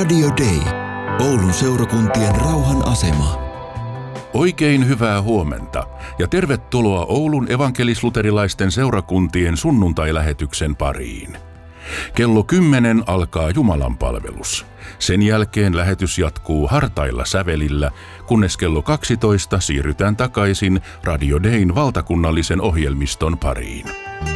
Radio Day. Oulun seurakuntien rauhan asema. Oikein hyvää huomenta ja tervetuloa Oulun evankelis-luterilaisten seurakuntien sunnuntailähetyksen pariin. Kello 10 alkaa Jumalanpalvelus. Sen jälkeen lähetys jatkuu hartailla sävelillä, kunnes kello 12 siirrytään takaisin Radio Dayn valtakunnallisen ohjelmiston pariin.